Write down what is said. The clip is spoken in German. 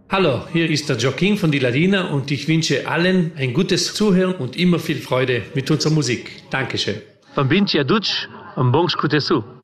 Hallo, hier ist der Joaquin von Die Ladina und ich wünsche allen ein gutes Zuhören und immer viel Freude mit unserer Musik. Dankeschön. Van Binti a Dutch, un bon scutesu.